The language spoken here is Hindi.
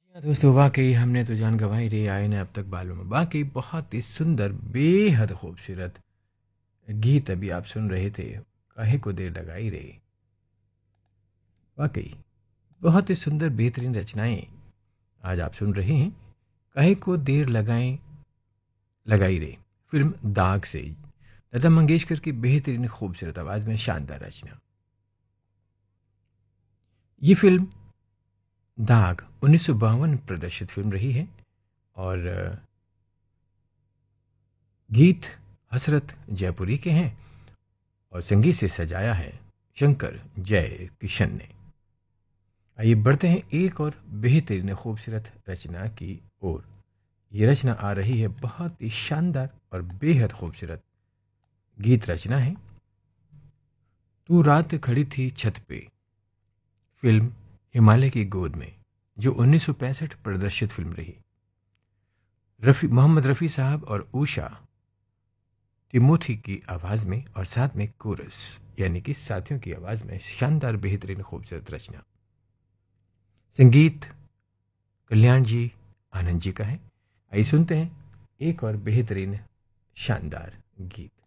या दोस्तों वाकई हमने तो जान गंवाई रे आए ने अब तक बालों में। वाकई बहुत ही सुंदर बेहद खूबसूरत गीत अभी आप सुन रहे थे। काहे को देर लगाई रे। वाकई बहुत ही सुंदर बेहतरीन रचनाएं आज आप सुन रहे हैं। काहे को देर लगाएं लगाई रे फिल्म दाग से लता मंगेशकर की बेहतरीन खूबसूरत आवाज में शानदार रचना। ये फिल्म दाग 1952 प्रदर्शित फिल्म रही है और गीत हसरत जयपुरी के हैं और संगीत से सजाया है शंकर जय किशन ने। आइए बढ़ते हैं एक और बेहतरीन खूबसूरत रचना की ओर। ये रचना आ रही है बहुत ही शानदार और बेहद खूबसूरत गीत रचना है। तू रात खड़ी थी छत पे, फिल्म हिमालय की गोद में, जो 1965 प्रदर्शित फिल्म रही। मोहम्मद रफ़ी साहब और उषा तिमोथी की आवाज़ में और साथ में कोरस यानी कि साथियों की आवाज़ में शानदार बेहतरीन खूबसूरत रचना। संगीत कल्याण जी आनंद जी का है। आइए सुनते हैं एक और बेहतरीन शानदार गीत।